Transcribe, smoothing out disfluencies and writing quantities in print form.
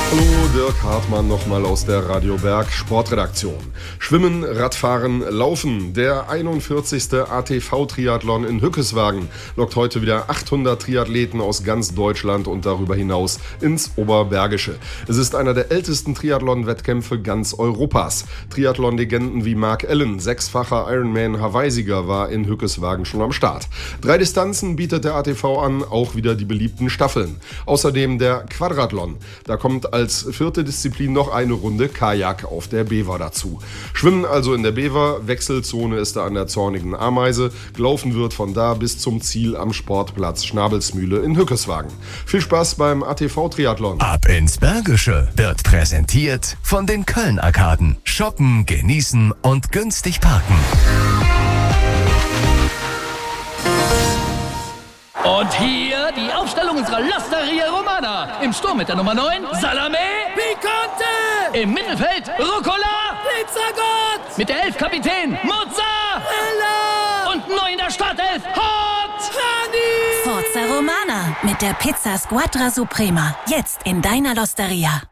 Hallo, Dirk Hartmann nochmal aus der Radio Berg Sportredaktion. Schwimmen, Radfahren, Laufen. Der 41. ATV-Triathlon in Hückeswagen lockt heute wieder 800 Triathleten aus ganz Deutschland und darüber hinaus ins Oberbergische. Es ist einer der ältesten Triathlon-Wettkämpfe ganz Europas. Triathlon-Legenden wie Mark Allen, sechsfacher Ironman-Hawaii-Sieger, war in Hückeswagen schon am Start. 3 Distanzen bietet der ATV an, auch wieder die beliebten Staffeln. Außerdem der Quadrathlon. Da kommt als 4. Disziplin noch eine Runde Kajak auf der Bever dazu. Schwimmen also in der Bever, Wechselzone ist da an der Zornigen Ameise. Gelaufen wird von da bis zum Ziel am Sportplatz Schnabelsmühle in Hückeswagen. Viel Spaß beim ATV-Triathlon. Ab ins Bergische wird präsentiert von den Köln-Arkaden. Shoppen, genießen und günstig parken. Und hier die Aufstellung unserer L'Osteria Romana. Im Sturm mit der Nummer 9, Salame Picante. Im Mittelfeld, Rucola Pizzagott. mit der 11 Kapitän, Mozzarella. Und neu in der Startelf, Hot Hani. Forza Romana mit der Pizza Squadra Suprema. Jetzt in deiner L'Osteria.